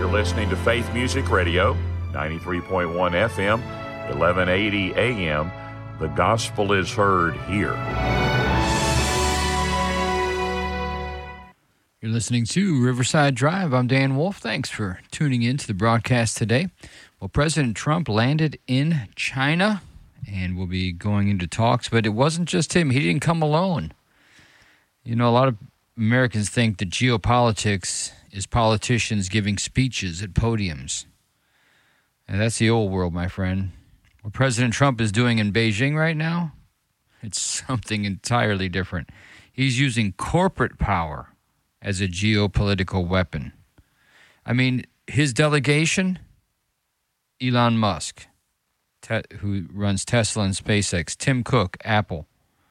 You're listening to Faith Music Radio, 93.1 FM, 1180 AM. The gospel is heard here. You're listening to Riverside Drive. I'm Dan Wolf. Thanks for tuning in to the broadcast today. Well, President Trump landed in China, and we'll be going into talks, but it wasn't just him. He didn't come alone. You know, a lot of Americans think that geopolitics is politicians giving speeches at podiums. And that's the old world, my friend. What President Trump is doing in Beijing right now, it's something entirely different. He's using corporate power as a geopolitical weapon. I mean, his delegation, Elon Musk, who runs Tesla and SpaceX, Tim Cook, Apple,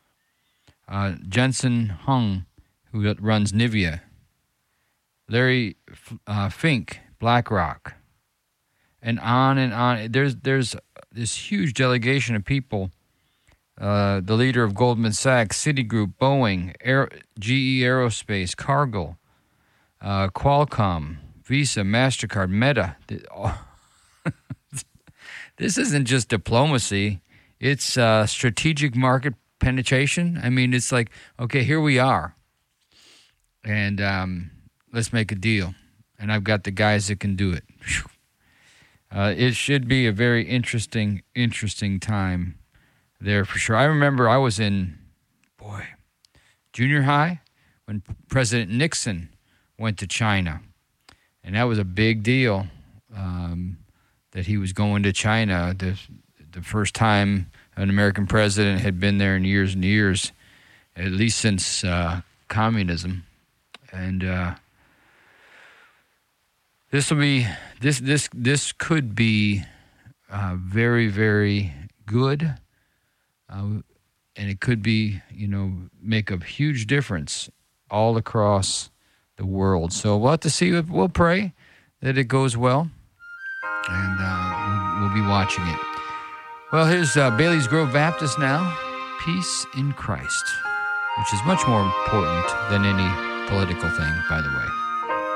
Jensen Huang, who runs Nvidia, Larry Fink, BlackRock, and on and on. There's this huge delegation of people. The leader of Goldman Sachs, Citigroup, Boeing, GE Aerospace, Cargill, Qualcomm, Visa, MasterCard, Meta. This isn't just diplomacy. It's strategic market penetration. I mean, it's like, okay, here we are. And let's make a deal. And I've got the guys that can do it. It should be a very interesting time there for sure. I remember I was in, junior high when President Nixon went to China. And that was a big deal that he was going to China. The first time an American president had been there in years and years, at least since communism. And this could be very, very good. And it could be, make a huge difference all across the world. So we'll have to see. We'll pray that it goes well, and we'll be watching it. Well, here's Bailey's Grove Baptist now, Peace in Christ, which is much more important than any political thing, by the way.